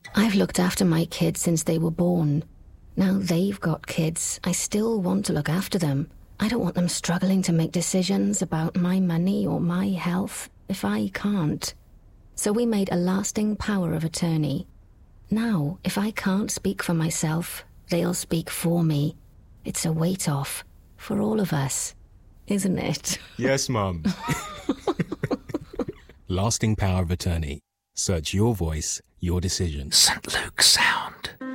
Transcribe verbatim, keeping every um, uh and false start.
I've looked after my kids since they were born. Now they've got kids. I still want to look after them. I don't want them struggling to make decisions about my money or my health if I can't. So we made a lasting power of attorney. Now, if I can't speak for myself, they'll speak for me. It's a weight off for all of us, isn't it? Yes, Mum. Lasting power of attorney. Search your voice, your decision. Saint Luke Sound.